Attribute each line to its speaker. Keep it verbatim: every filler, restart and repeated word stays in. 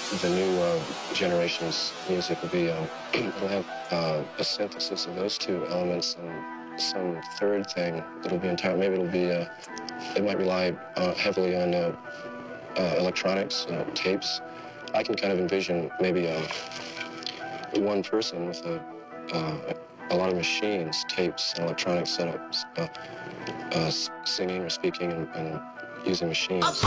Speaker 1: the new uh, generation's music will be, um, it'll have uh, a synthesis of those two elements and some third thing that'll be entire. Maybe it'll be, uh, it might rely uh, heavily on uh, uh, electronics, uh, tapes. I can kind of envision maybe um, one person with a, uh, a lot of machines, tapes, and electronic setups, uh, uh, singing or speaking and, and using machines.